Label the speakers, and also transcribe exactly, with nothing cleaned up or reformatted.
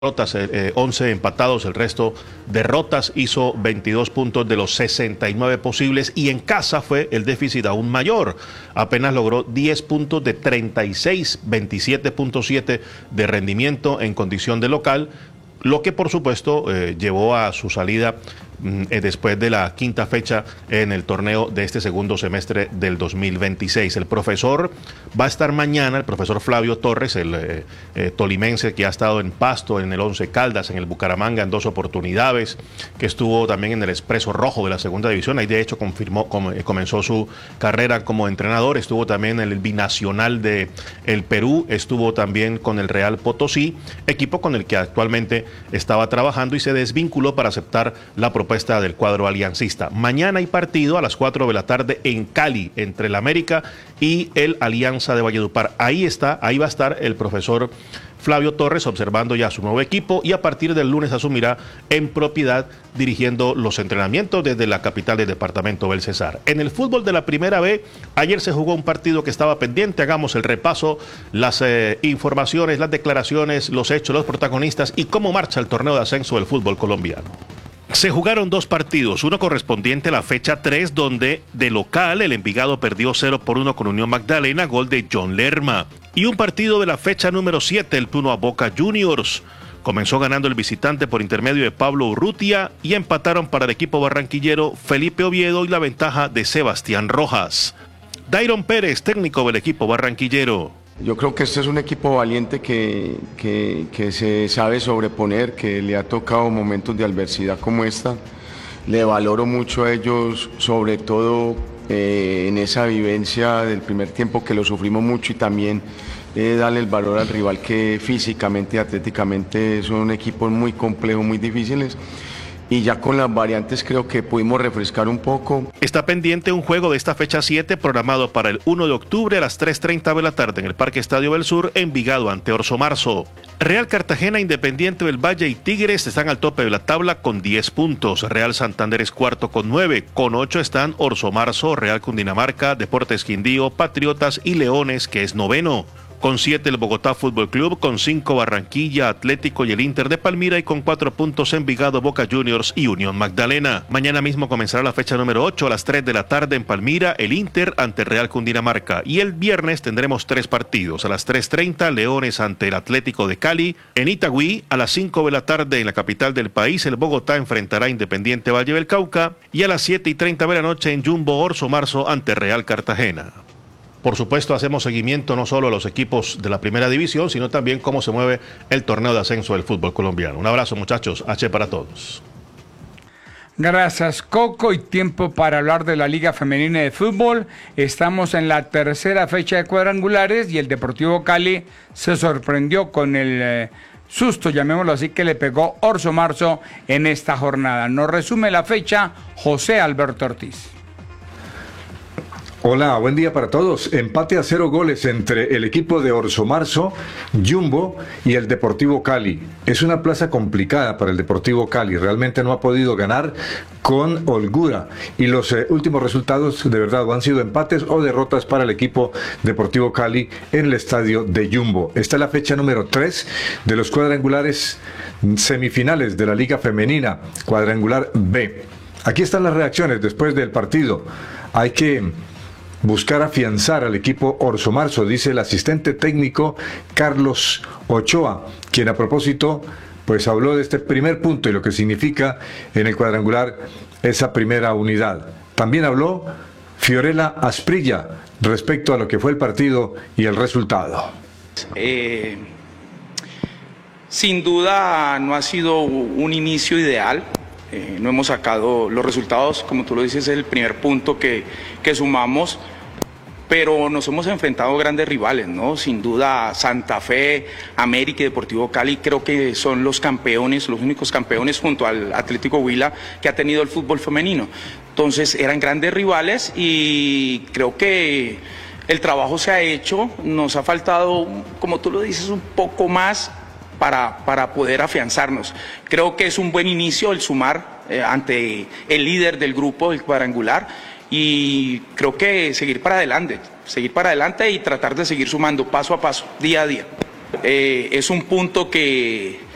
Speaker 1: derrotas, eh, once empatados, el resto derrotas, hizo veintidós puntos de los sesenta y nueve posibles y en casa fue el déficit aún mayor, apenas logró diez puntos de treinta y seis, veintisiete punto siete de rendimiento en condición de local, lo que por supuesto eh, llevó a su salida eh, después de la quinta fecha en el torneo de este segundo semestre del dos mil veintiséis. El profesor va a estar mañana, el profesor Flavio Torres, el eh, eh, tolimense que ha estado en Pasto, en el Once Caldas, en el Bucaramanga en dos oportunidades, que estuvo también en el Expreso Rojo de la segunda división, ahí de hecho confirmó, com, eh, comenzó su carrera como entrenador, estuvo también en el binacional de el Perú, estuvo también con el Real Potosí, equipo con el que actualmente estaba trabajando y se desvinculó para aceptar la propuesta del cuadro aliancista. Mañana hay partido a las cuatro de la tarde en Cali, entre el América y el Alianza de Valledupar. Ahí está, ahí va a estar el profesor Flavio Torres observando ya su nuevo equipo y a partir del lunes asumirá en propiedad dirigiendo los entrenamientos desde la capital del departamento del Cesar. En el fútbol de la Primera B, ayer se jugó un partido que estaba pendiente, hagamos el repaso, las eh, informaciones, las declaraciones, los hechos, los protagonistas y cómo marcha el torneo de ascenso del fútbol colombiano. Se jugaron dos partidos, uno correspondiente a la fecha tres, donde de local el Envigado perdió cero por uno con Unión Magdalena, gol de John Lerma. Y un partido de la fecha número siete, el Puno a Boca Juniors. Comenzó ganando el visitante por intermedio de Pablo Urrutia y empataron para el equipo barranquillero Felipe Oviedo y la ventaja de Sebastián Rojas. Dairon Pérez, técnico del equipo barranquillero.
Speaker 2: Yo creo que este es un equipo valiente que, que, que se sabe sobreponer, que le ha tocado momentos de adversidad como esta. Le valoro mucho a ellos, sobre todo eh, en esa vivencia del primer tiempo que lo sufrimos mucho y también eh, darle el valor al rival que físicamente y atléticamente son equipos muy complejos, muy difíciles. Y ya con las variantes creo que pudimos refrescar un poco.
Speaker 1: Está pendiente un juego de esta fecha siete programado para el primero de octubre a las tres treinta de la tarde en el Parque Estadio del Sur, Envigado ante Orso Marzo. Real Cartagena, Independiente del Valle y Tigres están al tope de la tabla con diez puntos. Real Santander es cuarto con nueve. Con ocho están Orso Marzo, Real Cundinamarca, Deportes Quindío, Patriotas y Leones, que es noveno. Con siete el Bogotá Fútbol Club, con cinco Barranquilla, Atlético y el Inter de Palmira y con cuatro puntos Envigado, Boca Juniors y Unión Magdalena. Mañana mismo comenzará la fecha número ocho a las tres de la tarde en Palmira, el Inter ante Real Cundinamarca. Y el viernes tendremos tres partidos. A las tres treinta Leones ante el Atlético de Cali. En Itagüí, a las cinco de la tarde en la capital del país, el Bogotá enfrentará a Independiente Valle del Cauca. Y a las siete y treinta de la noche en Jumbo Orso Marzo ante Real Cartagena. Por supuesto, hacemos seguimiento no solo a los equipos de la primera división, sino también cómo se mueve el torneo de ascenso del fútbol colombiano. Un abrazo, muchachos. H para todos.
Speaker 3: Gracias, Coco. Y tiempo para hablar de la Liga Femenina de Fútbol. Estamos en la tercera fecha de cuadrangulares y el Deportivo Cali se sorprendió con el eh, susto, llamémoslo así, que le pegó Orso Marzo en esta jornada. Nos resume la fecha José Alberto Ortiz.
Speaker 4: Hola, buen día para todos. Empate a cero goles entre el equipo de Orso Marzo, Jumbo y el Deportivo Cali. Es una plaza complicada para el Deportivo Cali. Realmente no ha podido ganar con holgura. Y los eh, últimos resultados de verdad o han sido empates o derrotas para el equipo Deportivo Cali en el estadio de Jumbo. Esta es la fecha número tres de los cuadrangulares semifinales de la Liga Femenina, cuadrangular B. Aquí están las reacciones después del partido. Hay que buscar afianzar al equipo Orso Marzo, dice el asistente técnico Carlos Ochoa, quien a propósito pues habló de este primer punto y lo que significa en el cuadrangular esa primera unidad. También habló Fiorella Asprilla respecto a lo que fue el partido y el resultado.
Speaker 5: Eh, sin duda no ha sido un inicio ideal. Eh, no hemos sacado los resultados, como tú lo dices, es el primer punto que, que sumamos, pero nos hemos enfrentado a grandes rivales, ¿no? Sin duda Santa Fe, América y Deportivo Cali creo que son los campeones, los únicos campeones junto al Atlético Huila que ha tenido el fútbol femenino. Entonces eran grandes rivales y creo que el trabajo se ha hecho, nos ha faltado, como tú lo dices, un poco más Para, para poder afianzarnos. Creo que es un buen inicio el sumar eh, ante el líder del grupo, el cuadrangular, y creo que seguir para adelante, seguir para adelante y tratar de seguir sumando paso a paso, día a día. Eh, es un punto que